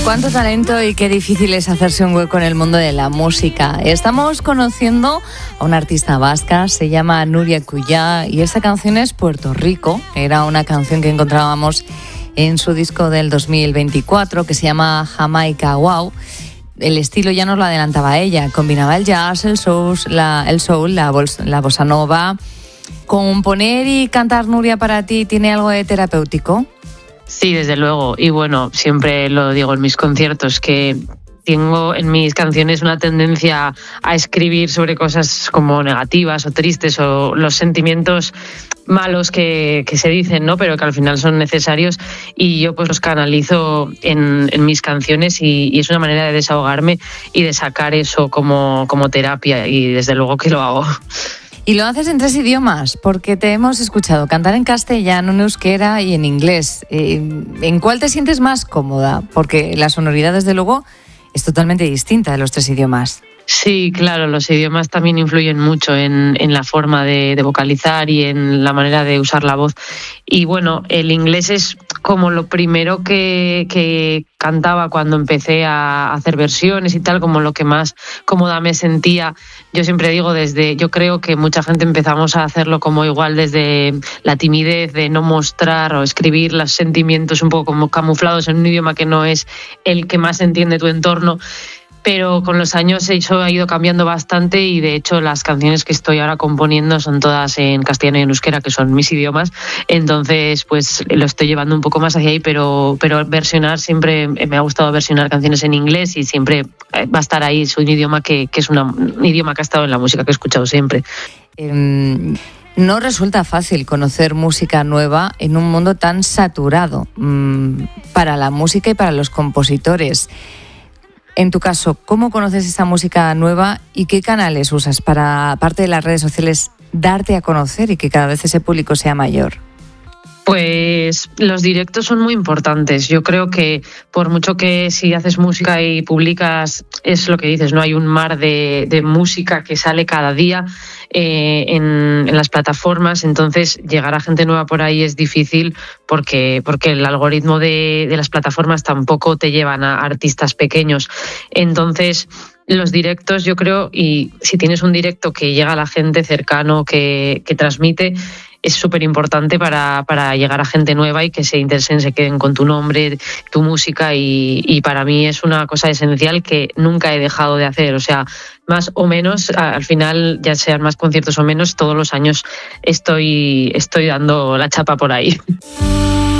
Cuánto talento y qué difícil es hacerse un hueco en el mundo de la música. Estamos conociendo a una artista vasca, se llama Nuria Cuyá, y esta canción es Puerto Rico. Era una canción que encontrábamos en su disco del 2024 que se llama Jamaica Wow. El estilo ya nos lo adelantaba ella, combinaba el jazz, el soul, la bossa nova. ¿Componer y cantar, Nuria, para ti tiene algo de terapéutico? Sí, desde luego. Y bueno, siempre lo digo en mis conciertos, que tengo en mis canciones una tendencia a escribir sobre cosas como negativas o tristes o los sentimientos malos que se dicen, ¿no? Pero que al final son necesarios, y yo pues los canalizo en mis canciones y es una manera de desahogarme y de sacar eso como terapia, y desde luego que lo hago. Y lo haces en 3 idiomas, porque te hemos escuchado cantar en castellano, en euskera y en inglés. ¿En cuál te sientes más cómoda? Porque la sonoridad, desde luego, es totalmente distinta de los 3 idiomas. Sí, claro, los idiomas también influyen mucho en la forma de vocalizar y en la manera de usar la voz. Y bueno, el inglés es como lo primero que cantaba cuando empecé a hacer versiones y tal, como lo que más cómoda me sentía. Yo siempre digo, yo creo que mucha gente empezamos a hacerlo como igual desde la timidez de no mostrar o escribir los sentimientos un poco como camuflados en un idioma que no es el que más entiende tu entorno. Pero con los años eso ha ido cambiando bastante, y de hecho las canciones que estoy ahora componiendo son todas en castellano y en euskera, que son mis idiomas. Entonces pues lo estoy llevando un poco más hacia ahí, pero versionar, siempre me ha gustado versionar canciones en inglés, y siempre va a estar ahí. Es un idioma que es un idioma que ha estado en la música que he escuchado siempre. No resulta fácil conocer música nueva en un mundo tan saturado para la música y para los compositores. En tu caso, ¿cómo conoces esa música nueva y qué canales usas para, aparte de las redes sociales, darte a conocer y que cada vez ese público sea mayor? Pues los directos son muy importantes. Yo creo que por mucho que si haces música y publicas, es lo que dices, no hay un mar de música que sale cada día en las plataformas. Entonces llegar a gente nueva por ahí es difícil, porque el algoritmo de las plataformas tampoco te llevan a artistas pequeños. Entonces los directos, yo creo, y si tienes un directo que llega a la gente cercano, que transmite, es súper importante para llegar a gente nueva y que se interesen, se queden con tu nombre, tu música, y para mí es una cosa esencial que nunca he dejado de hacer. O sea, más o menos, al final, ya sean más conciertos o menos, todos los años estoy dando la chapa por ahí.